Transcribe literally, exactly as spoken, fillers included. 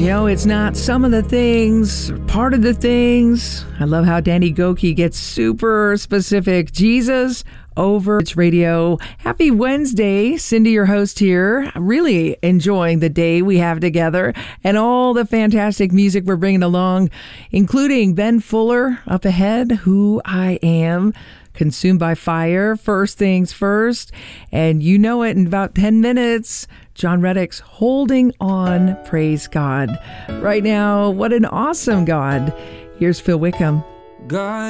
You know, it's not some of the things, part of the things. I love how Danny Gokey gets super specific. Jesus over its radio. Happy Wednesday. Cindy, your host here. Really enjoying the day we have together and all the fantastic music we're bringing along, including Ben Fuller up ahead, Who I Am, Consumed by Fire, First Things First. And you know it, in about ten minutes, John Reddick's Holding On, Praise God. Right now, what an awesome God. Here's Phil Wickham. God.